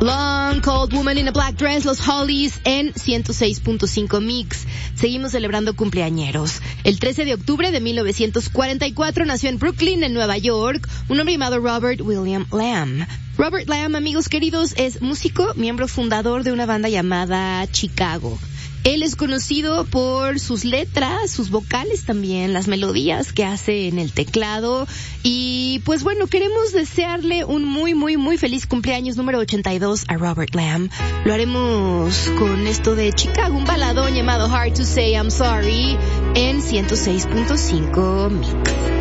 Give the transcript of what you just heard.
Long Cold Woman in a Black Dress, los Hollies en 106.5 Mix. Seguimos celebrando cumpleañeros. El 13 de octubre de 1944 nació en Brooklyn, en Nueva York, un hombre llamado Robert William Lamb. Robert Lamb, amigos queridos, es músico, miembro fundador de una banda llamada Chicago. Él es conocido por sus letras, sus vocales también, las melodías que hace en el teclado. Y pues bueno, queremos desearle un muy, muy, muy feliz cumpleaños número 82 a Robert Lamb. Lo haremos con esto de Chicago, un baladón llamado Hard to Say I'm Sorry en 106.5 Mix.